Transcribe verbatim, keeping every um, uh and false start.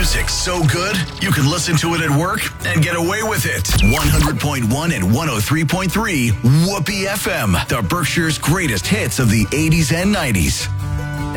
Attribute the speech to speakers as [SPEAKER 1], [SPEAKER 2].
[SPEAKER 1] Music so good, you can listen to it at work and get away with it. one hundred point one and one oh three point three Whoopee F M, the Berkshire's greatest hits of the eighties and nineties.